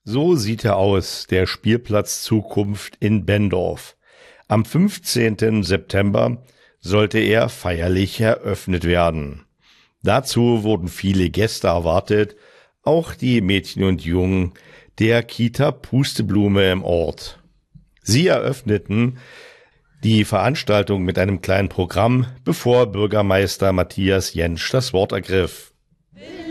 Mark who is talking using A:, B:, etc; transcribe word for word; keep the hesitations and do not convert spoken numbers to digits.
A: So sieht er aus, der Spielplatz Zukunft in Benndorf. Am fünfzehnten September sollte er feierlich eröffnet werden. Dazu wurden viele Gäste erwartet, auch die Mädchen und Jungen der Kita Pusteblume im Ort. Sie eröffneten die Veranstaltung mit einem kleinen Programm, bevor Bürgermeister Matthias Jentsch das Wort ergriff.